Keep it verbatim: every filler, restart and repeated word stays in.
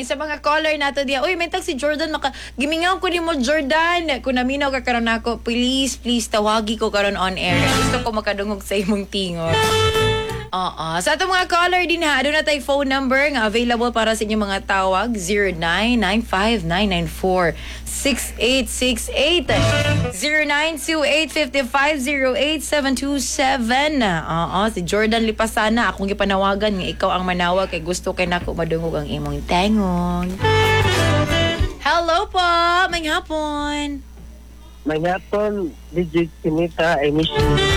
sa mga caller nato diya. Uy, may tag si Jordan maka gimingaw ko nimo Jordan. Kung naminaw ka karon nako, please please tawagi ko karon on air. Gusto ko makadungog sa imong tingot. Oo. Sa atong mga caller din ha, doon na tayo phone number nga available para sa inyong mga tawag. zero nine nine five nine nine four six eight six eight zero nine two eight five five zero eight seven two seven. Oo, si Jordan Lipasana. Akong gipanawagan nga ikaw ang manawag kay gusto kay nako madungog ang imong tengon. Hello po, may hapon. May hapon, D J Kinita, I miss you.